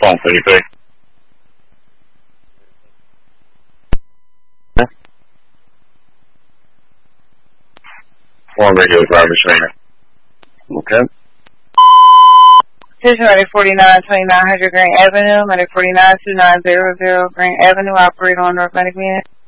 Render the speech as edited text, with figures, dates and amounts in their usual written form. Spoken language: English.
Phone 33. Phone radio driver trainer. Okay. Station 492900 Grant Avenue, 492900 Grant Avenue, operator on North Atlantic Man.